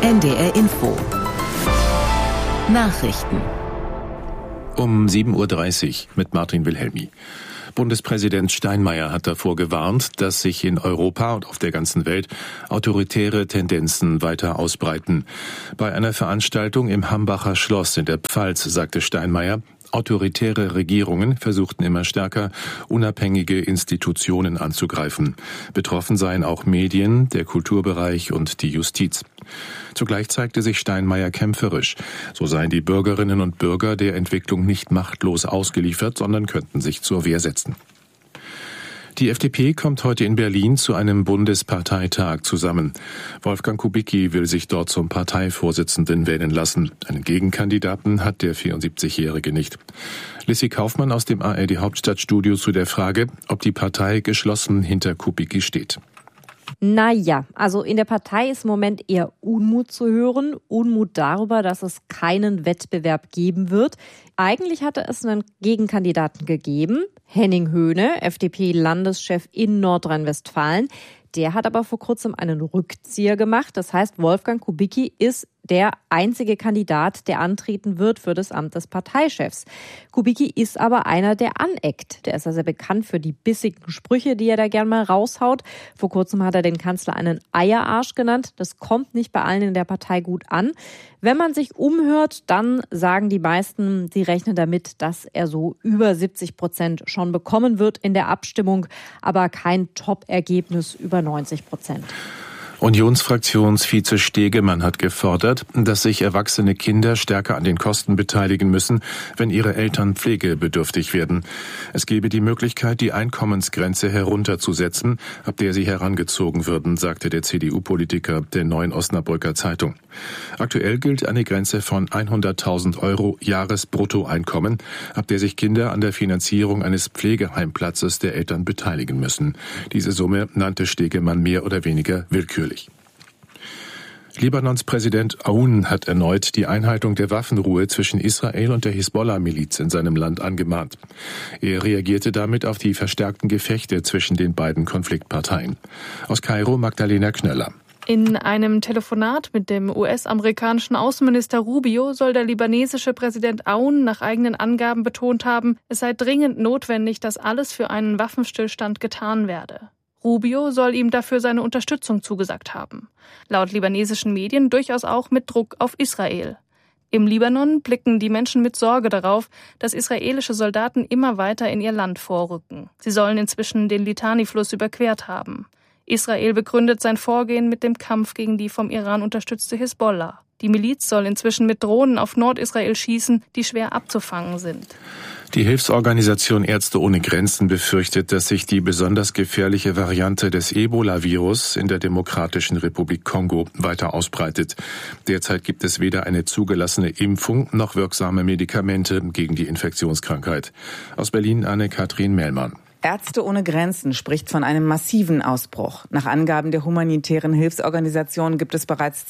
NDR Info. Nachrichten. Um 7.30 Uhr mit Martin Wilhelmi. Bundespräsident Steinmeier hat davor gewarnt, dass sich in Europa und auf der ganzen Welt autoritäre Tendenzen weiter ausbreiten. Bei einer Veranstaltung im Hambacher Schloss in der Pfalz sagte Steinmeier, autoritäre Regierungen versuchten immer stärker, unabhängige Institutionen anzugreifen. Betroffen seien auch Medien, der Kulturbereich und die Justiz. Zugleich zeigte sich Steinmeier kämpferisch. So seien die Bürgerinnen und Bürger der Entwicklung nicht machtlos ausgeliefert, sondern könnten sich zur Wehr setzen. Die FDP kommt heute in Berlin zu einem Bundesparteitag zusammen. Wolfgang Kubicki will sich dort zum Parteivorsitzenden wählen lassen. Einen Gegenkandidaten hat der 74-Jährige nicht. Lissy Kaufmann aus dem ARD Hauptstadtstudio zu der Frage, ob die Partei geschlossen hinter Kubicki steht. Naja, also in der Partei ist im Moment eher Unmut zu hören. Unmut darüber, dass es keinen Wettbewerb geben wird. Eigentlich hatte es einen Gegenkandidaten gegeben, Henning Höhne, FDP-Landeschef in Nordrhein-Westfalen. Der hat aber vor kurzem einen Rückzieher gemacht. Das heißt, Wolfgang Kubicki ist der einzige Kandidat, der antreten wird für das Amt des Parteichefs. Kubicki ist aber einer, der aneckt. Der ist ja sehr bekannt für die bissigen Sprüche, die er da gern mal raushaut. Vor kurzem hat er den Kanzler einen Eierarsch genannt. Das kommt nicht bei allen in der Partei gut an. Wenn man sich umhört, dann sagen die meisten, sie rechnen damit, dass er so über 70% schon bekommen wird in der Abstimmung, aber kein Top-Ergebnis über 90%. Unionsfraktionsvize Stegemann hat gefordert, dass sich erwachsene Kinder stärker an den Kosten beteiligen müssen, wenn ihre Eltern pflegebedürftig werden. Es gebe die Möglichkeit, die Einkommensgrenze herunterzusetzen, ab der sie herangezogen würden, sagte der CDU-Politiker der Neuen Osnabrücker Zeitung. Aktuell gilt eine Grenze von 100.000 € Jahresbruttoeinkommen, ab der sich Kinder an der Finanzierung eines Pflegeheimplatzes der Eltern beteiligen müssen. Diese Summe nannte Stegemann mehr oder weniger willkürlich. Libanons Präsident Aoun hat erneut die Einhaltung der Waffenruhe zwischen Israel und der Hisbollah-Miliz in seinem Land angemahnt. Er reagierte damit auf die verstärkten Gefechte zwischen den beiden Konfliktparteien. Aus Kairo Magdalena Knöller. In einem Telefonat mit dem US-amerikanischen Außenminister Rubio soll der libanesische Präsident Aoun nach eigenen Angaben betont haben, es sei dringend notwendig, dass alles für einen Waffenstillstand getan werde. Rubio soll ihm dafür seine Unterstützung zugesagt haben. Laut libanesischen Medien durchaus auch mit Druck auf Israel. Im Libanon blicken die Menschen mit Sorge darauf, dass israelische Soldaten immer weiter in ihr Land vorrücken. Sie sollen inzwischen den Litani-Fluss überquert haben. Israel begründet sein Vorgehen mit dem Kampf gegen die vom Iran unterstützte Hisbollah. Die Miliz soll inzwischen mit Drohnen auf Nordisrael schießen, die schwer abzufangen sind. Die Hilfsorganisation Ärzte ohne Grenzen befürchtet, dass sich die besonders gefährliche Variante des Ebola-Virus in der Demokratischen Republik Kongo weiter ausbreitet. Derzeit gibt es weder eine zugelassene Impfung noch wirksame Medikamente gegen die Infektionskrankheit. Aus Berlin Anne-Kathrin Mellmann. Ärzte ohne Grenzen spricht von einem massiven Ausbruch. Nach Angaben der humanitären Hilfsorganisation gibt es bereits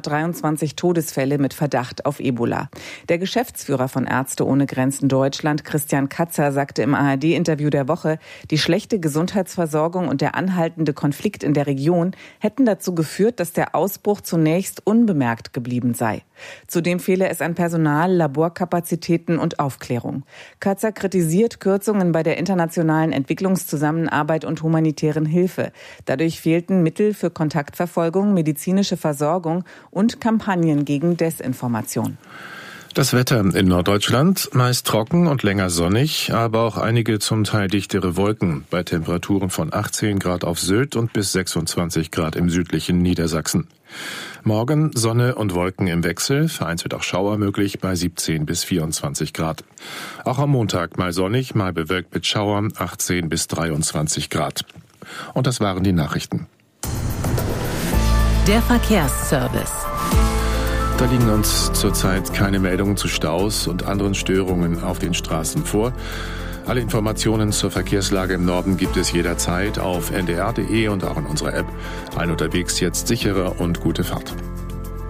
223 Todesfälle mit Verdacht auf Ebola. Der Geschäftsführer von Ärzte ohne Grenzen Deutschland, Christian Katzer, sagte im ARD-Interview der Woche, die schlechte Gesundheitsversorgung und der anhaltende Konflikt in der Region hätten dazu geführt, dass der Ausbruch zunächst unbemerkt geblieben sei. Zudem fehle es an Personal, Laborkapazitäten und Aufklärung. Katzer kritisiert Kürzungen bei der internationalen Entwicklungszusammenarbeit und humanitären Hilfe. Dadurch fehlten Mittel für Kontaktverfolgung, medizinische Versorgung und Kampagnen gegen Desinformation. Das Wetter in Norddeutschland meist trocken und länger sonnig, aber auch einige zum Teil dichtere Wolken bei Temperaturen von 18 Grad auf Sylt und bis 26 Grad im südlichen Niedersachsen. Morgen Sonne und Wolken im Wechsel, vereinzelt auch Schauer möglich bei 17 bis 24 Grad. Auch am Montag mal sonnig, mal bewölkt mit Schauern, 18 bis 23 Grad. Und das waren die Nachrichten. Der Verkehrsservice. Da liegen uns zurzeit keine Meldungen zu Staus und anderen Störungen auf den Straßen vor. Alle Informationen zur Verkehrslage im Norden gibt es jederzeit auf ndr.de und auch in unserer App. Allen unterwegs jetzt sichere und gute Fahrt.